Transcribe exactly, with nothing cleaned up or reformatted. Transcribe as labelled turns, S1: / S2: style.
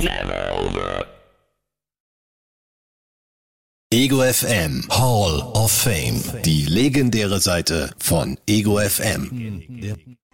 S1: never over.
S2: Ego F M Hall of Fame. Die legendäre Seite von Ego F M.